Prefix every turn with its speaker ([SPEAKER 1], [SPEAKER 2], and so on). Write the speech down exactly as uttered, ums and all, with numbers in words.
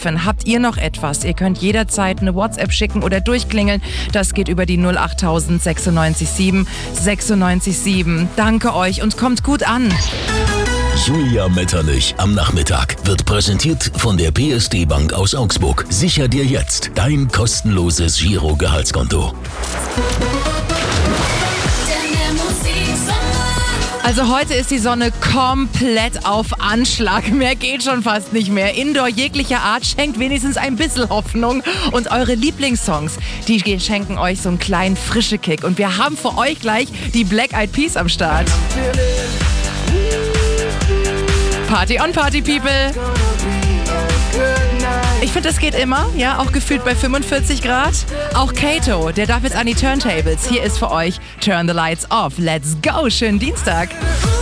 [SPEAKER 1] helfen? Habt ihr noch etwas? Ihr könnt jederzeit eine WhatsApp schicken oder durchklingeln. Das geht über die null acht tausend sechsundneunzig sieben sechsundneunzig sieben. Danke euch und kommt gut an.
[SPEAKER 2] Julia Metterlich am Nachmittag wird präsentiert von der P S D Bank aus Augsburg. Sicher dir jetzt dein kostenloses Giro-Gehaltskonto.
[SPEAKER 1] Also heute ist die Sonne komplett auf Anschlag. Mehr geht schon fast nicht mehr. Indoor jeglicher Art schenkt wenigstens ein bisschen Hoffnung. Und eure Lieblingssongs, die schenken euch so einen kleinen frischen Kick. Und wir haben für euch gleich die Black Eyed Peas am Start. Party on Party People. Ich finde, das geht immer, ja, auch gefühlt bei fünfundvierzig Grad. Auch Kato, der darf jetzt an die Turntables. Hier ist für euch Turn the Lights Off. Let's go, schönen Dienstag.